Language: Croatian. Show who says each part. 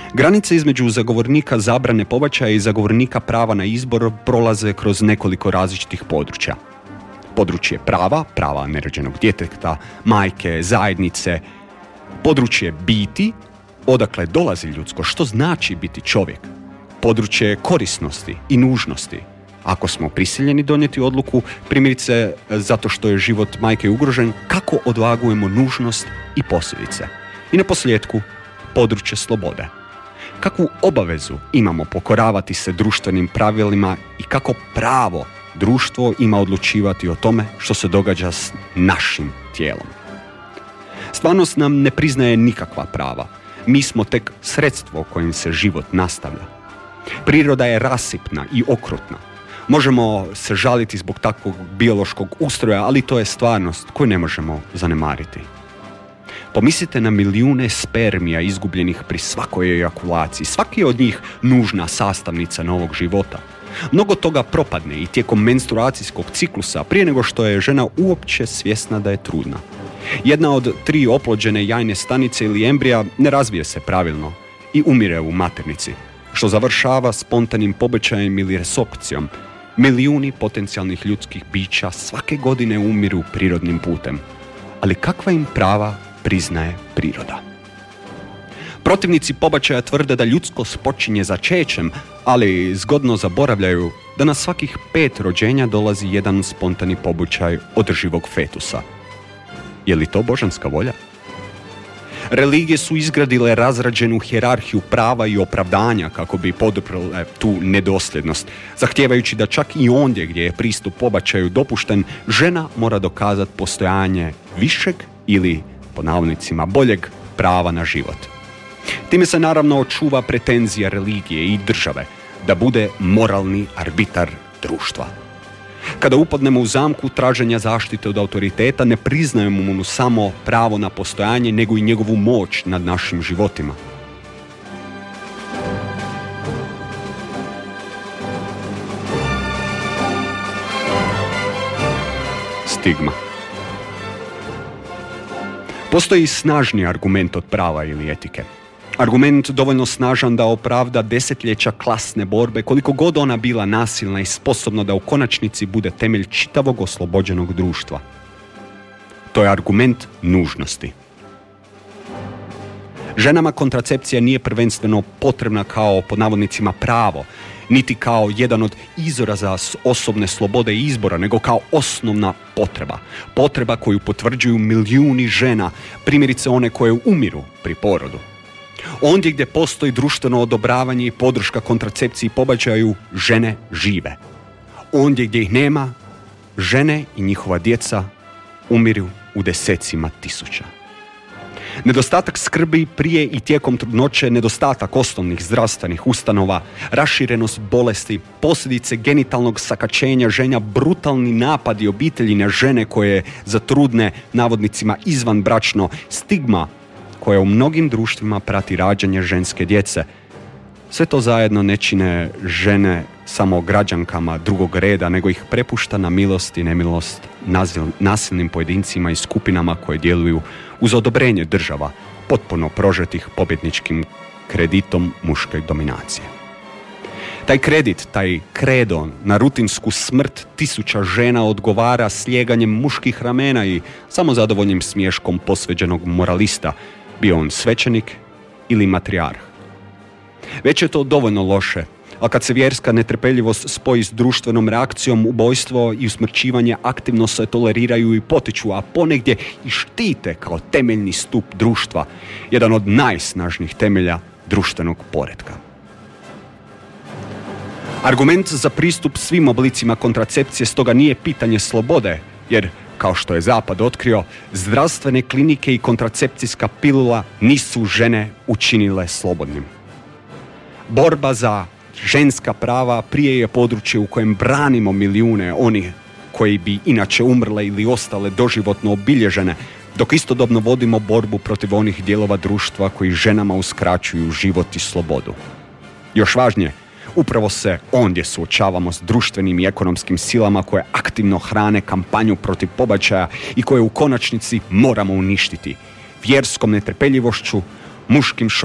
Speaker 1: Granice između zagovornika zabrane pobačaja i zagovornika prava na izbor prolaze kroz nekoliko različitih područja. Područje prava nerođenog djeteta, majke, zajednice, područje biti, odakle dolazi ljudsko, što znači biti čovjek, područje korisnosti i nužnosti. Ako smo prisiljeni donijeti odluku, primjerice zato što je život majke ugrožen, kako odvagujemo nužnost i posljedice. I na posljedku, područje slobode. Kakvu obavezu imamo pokoravati se društvenim pravilima i kako pravo društvo ima odlučivati o tome što se događa s našim tijelom. Stvarnost nam ne priznaje nikakva prava. Mi smo tek sredstvo kojim se život nastavlja. Priroda je rasipna i okrutna. Možemo se žaliti zbog takvog biološkog ustroja, ali to je stvarnost koju ne možemo zanemariti. Pomislite na milijune spermija izgubljenih pri svakoj ejakulaciji. Svaki je od njih nužna sastavnica novog života. Mnogo toga propadne i tijekom menstruacijskog ciklusa prije nego što je žena uopće svjesna da je trudna. Jedna od 3 oplođene jajne stanice ili embrija ne razvije se pravilno i umire u maternici, što završava spontanim pobačajem ili resokcijom. Milijuni potencijalnih ljudskih bića svake godine umiru prirodnim putem. Ali kakva im prava priznaje priroda? Protivnici pobačaja tvrde da ljudskost počinje začećem, ali zgodno zaboravljaju da na svakih 5 rođenja dolazi jedan spontani pobačaj održivog fetusa. Je li to božanska volja? Religije su izgradile razrađenu hijerarhiju prava i opravdanja kako bi poduprle tu nedosljednost, zahtijevajući da čak i ondje gdje je pristup pobačaju dopušten, žena mora dokazati postojanje višeg ili, po navodnicima, boljeg prava na život. Time se naravno očuva pretenzija religije i države da bude moralni arbitar društva. Kada upadnemo u zamku traženja zaštite od autoriteta, ne priznajemo mu samo pravo na postojanje, nego i njegovu moć nad našim životima. Stigma. Postoji snažni argument od prava ili etike. Argument dovoljno snažan da opravda desetljeća klasne borbe, koliko god ona bila nasilna i sposobna da u konačnici bude temelj čitavog oslobođenog društva. To je argument nužnosti. Ženama kontracepcija nije prvenstveno potrebna kao, pod navodnicima, pravo, niti kao jedan od izraza osobne slobode i izbora, nego kao osnovna potreba. Potreba koju potvrđuju milijuni žena, primjerice one koje umiru pri porodu. Ondje gdje postoji društveno odobravanje i podrška kontracepciji i pobačaju, žene žive. Ondje gdje ih nema, žene i njihova djeca umiru u desecima tisuća. Nedostatak skrbi prije i tijekom trudnoće, nedostatak osnovnih zdravstvenih ustanova, raširenost bolesti, posljedice genitalnog sakaćenja žena, brutalni napadi obitelji na žene koje zatrudne, navodnicima, izvanbračno, stigma koja u mnogim društvima prati rađanje ženske djece. Sve to zajedno ne čine žene samo građankama drugog reda, nego ih prepušta na milost i nemilost nasilnim pojedincima i skupinama koje djeluju uz odobrenje država, potpuno prožetih pobjedničkim kreditom muške dominacije. Taj kredit, taj kredo na rutinsku smrt tisuća žena odgovara slijeganjem muških ramena i samozadovoljnim smješkom posveđenog moralista, bio on svećenik ili matrijarh. Već je to dovoljno loše, a kad se vjerska netrpeljivost spoji s društvenom reakcijom, ubojstvo i usmrćivanje aktivno se toleriraju i potiču, a ponegdje i štite kao temeljni stup društva, jedan od najsnažnijih temelja društvenog poretka. Argument za pristup svim oblicima kontracepcije stoga nije pitanje slobode, jer, kao što je Zapad otkrio, zdravstvene klinike i kontracepcijska pilula nisu žene učinile slobodnim. Borba za ženska prava prije je područje u kojem branimo milijune onih koji bi inače umrle ili ostale doživotno obilježene, dok istodobno vodimo borbu protiv onih dijelova društva koji ženama uskraćuju život i slobodu. Još važnije, upravo se ondje suočavamo s društvenim i ekonomskim silama koje aktivno hrane kampanju protiv pobačaja i koje u konačnici moramo uništiti vjerskom netrpeljivošću, muškim